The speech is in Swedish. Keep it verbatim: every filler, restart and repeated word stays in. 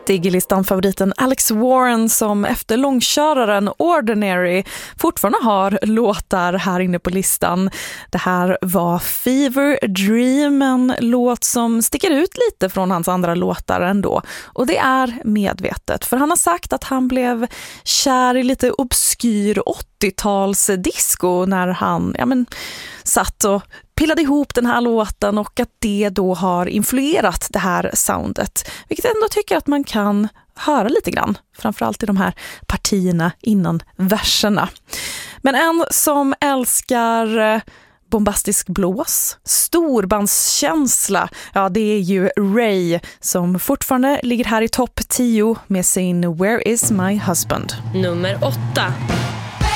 Diggy-listan favoriten Alex Warren som efter långköraren Ordinary fortfarande har låtar här inne på listan. Det här var Fever Dream, en låt som sticker ut lite från hans andra låtar ändå. Och det är medvetet, för han har sagt att han blev kär i lite obskyr åttio-tals disco när han ja, men, satt och pillade ihop den här låten, och att det då har influerat det här soundet, vilket jag ändå tycker att man kan höra lite grann, framförallt i de här partierna innan verserna. Men en som älskar bombastisk blås, storbandskänsla, ja det är ju Ray som fortfarande ligger här i topp tio med sin Where is my husband? Nummer åtta.